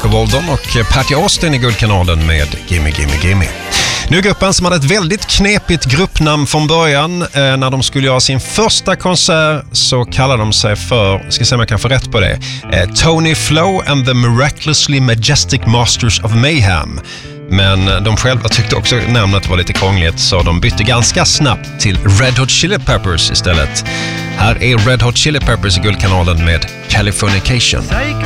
Michael Walden och Patty Austin i Guldkanalen med Gimme Gimme Gimme. Nu gruppen som hade ett väldigt knepigt gruppnamn från början. När de skulle göra sin första konsert så kallade de sig för, ska se om jag kan få rätt på det, Tony Flo and the Miraculously Majestic Masters of Mayhem. Men de själva tyckte också namnet var lite krångligt, så de bytte ganska snabbt till Red Hot Chili Peppers istället. Här är Red Hot Chili Peppers i Guldkanalen med Californication.